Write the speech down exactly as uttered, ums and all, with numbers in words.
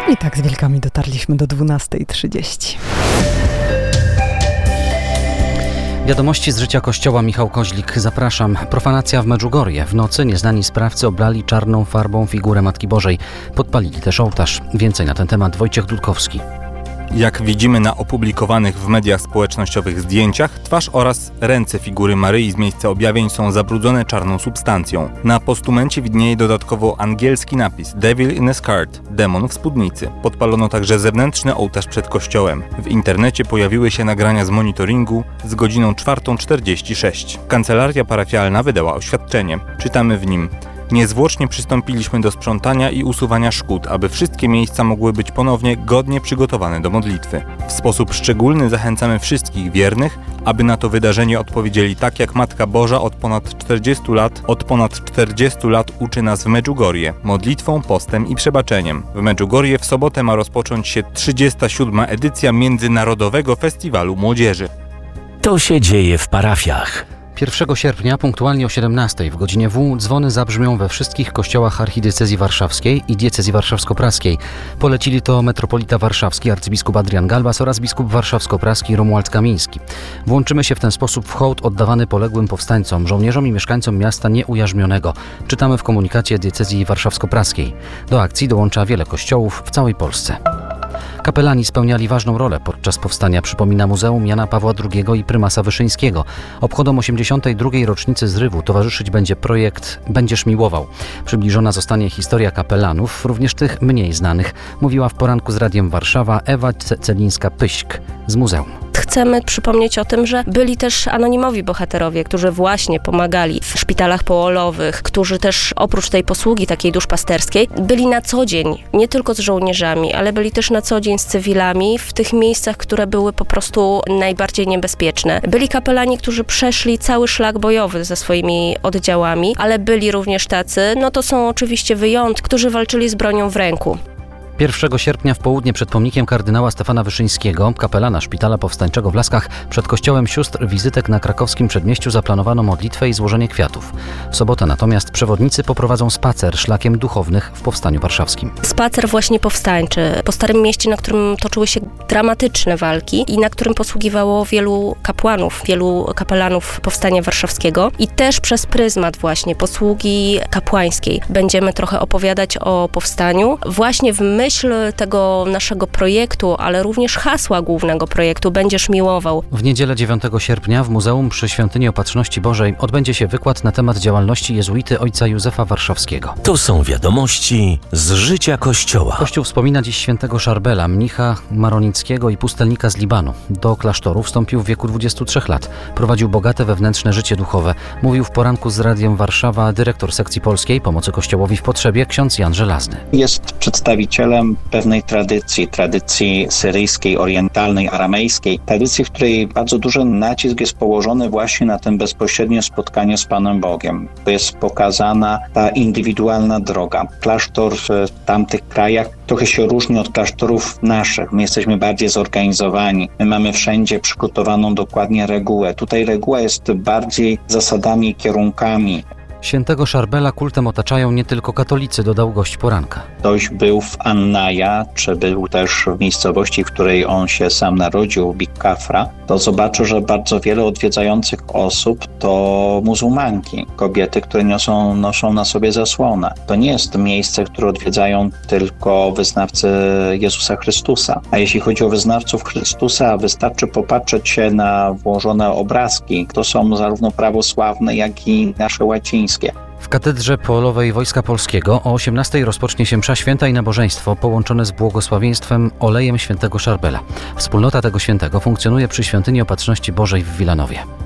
I tak z wilkami dotarliśmy do dwunastej trzydzieści. Wiadomości z życia kościoła. Michał Koźlik, zapraszam. Profanacja w Medjugorje. W nocy nieznani sprawcy oblali czarną farbą figurę Matki Bożej. Podpalili też ołtarz. Więcej na ten temat Wojciech Dudkowski. Jak widzimy na opublikowanych w mediach społecznościowych zdjęciach, twarz oraz ręce figury Maryi z miejsca objawień są zabrudzone czarną substancją. Na postumencie widnieje dodatkowo angielski napis Devil in a skirt, demon w spódnicy. Podpalono także zewnętrzny ołtarz przed kościołem. W internecie pojawiły się nagrania z monitoringu z godziną czwarta czterdzieści sześć. Kancelaria parafialna wydała oświadczenie. Czytamy w nim: niezwłocznie przystąpiliśmy do sprzątania i usuwania szkód, aby wszystkie miejsca mogły być ponownie godnie przygotowane do modlitwy. W sposób szczególny zachęcamy wszystkich wiernych, aby na to wydarzenie odpowiedzieli tak, jak Matka Boża od ponad czterdziestu lat, od ponad czterdziestu lat uczy nas w Medjugorje, modlitwą, postem i przebaczeniem. W Medjugorje w sobotę ma rozpocząć się trzydziesta siódma edycja Międzynarodowego Festiwalu Młodzieży. To się dzieje w parafiach. pierwszego sierpnia punktualnie o siedemnastej w godzinie W dzwony zabrzmią we wszystkich kościołach archidiecezji warszawskiej i diecezji warszawsko-praskiej. Polecili to metropolita warszawski arcybiskup Adrian Galbas oraz biskup warszawsko-praski Romuald Kamiński. Włączymy się w ten sposób w hołd oddawany poległym powstańcom, żołnierzom i mieszkańcom miasta nieujarzmionego. Czytamy w komunikacie diecezji warszawsko-praskiej. Do akcji dołącza wiele kościołów w całej Polsce. Kapelani spełniali ważną rolę podczas powstania, przypomina Muzeum Jana Pawła drugiego i prymasa Wyszyńskiego. Obchodom osiemdziesiątej drugiej rocznicy zrywu towarzyszyć będzie projekt Będziesz miłował. Przybliżona zostanie historia kapelanów, również tych mniej znanych, mówiła w poranku z Radiem Warszawa Ewa Celińska-Pyśk z muzeum. Chcemy przypomnieć o tym, że byli też anonimowi bohaterowie, którzy właśnie pomagali w szpitalach poolowych, którzy też oprócz tej posługi takiej duszpasterskiej byli na co dzień, nie tylko z żołnierzami, ale byli też na co dzień z cywilami w tych miejscach, które były po prostu najbardziej niebezpieczne. Byli kapelani, którzy przeszli cały szlak bojowy ze swoimi oddziałami, ale byli również tacy, no to są oczywiście wyjątki, którzy walczyli z bronią w ręku. pierwszego sierpnia w południe przed pomnikiem kardynała Stefana Wyszyńskiego, kapelana Szpitala Powstańczego w Laskach, przed kościołem sióstr wizytek na krakowskim przedmieściu zaplanowano modlitwę i złożenie kwiatów. W sobotę natomiast przewodnicy poprowadzą spacer szlakiem duchownych w Powstaniu Warszawskim. Spacer właśnie powstańczy po Starym Mieście, na którym toczyły się dramatyczne walki i na którym posługiwało wielu kapłanów, wielu kapelanów Powstania Warszawskiego. I też przez pryzmat właśnie posługi kapłańskiej będziemy trochę opowiadać o powstaniu właśnie w myśl myśl tego naszego projektu, ale również hasła głównego projektu Będziesz miłował. W niedzielę dziewiątego sierpnia w Muzeum przy Świątyni Opatrzności Bożej odbędzie się wykład na temat działalności jezuity ojca Józefa Warszawskiego. To są wiadomości z życia Kościoła. Kościół wspomina dziś świętego Szarbela, mnicha maronickiego i pustelnika z Libanu. Do klasztoru wstąpił w wieku dwudziestu trzech lat. Prowadził bogate wewnętrzne życie duchowe. Mówił w poranku z Radiem Warszawa dyrektor sekcji polskiej Pomocy Kościołowi w Potrzebie ksiądz Jan Żelazny. Jest przedstawicielem pewnej tradycji, tradycji syryjskiej, orientalnej, aramejskiej, tradycji, w której bardzo duży nacisk jest położony właśnie na tym bezpośrednie spotkanie z Panem Bogiem. To jest pokazana ta indywidualna droga. Klasztor w tamtych krajach trochę się różni od klasztorów naszych. My jesteśmy bardziej zorganizowani. My mamy wszędzie przygotowaną dokładnie regułę. Tutaj reguła jest bardziej zasadami i kierunkami. Świętego Szarbela kultem otaczają nie tylko katolicy, dodał gość poranka. Ktoś był w Annaja, czy był też w miejscowości, w której on się sam narodził, Big Kafra, to zobaczył, że bardzo wiele odwiedzających osób to muzułmanki, kobiety, które niosą, noszą na sobie zasłonę. To nie jest miejsce, które odwiedzają tylko wyznawcy Jezusa Chrystusa. A jeśli chodzi o wyznawców Chrystusa, wystarczy popatrzeć się na włożone obrazki. To są zarówno prawosławne, jak i nasze łacińskie. W katedrze poolowej Wojska Polskiego o osiemnastej rozpocznie się msza święta i nabożeństwo połączone z błogosławieństwem olejem świętego Szarbela. Wspólnota tego świętego funkcjonuje przy Świątyni Opatrzności Bożej w Wilanowie.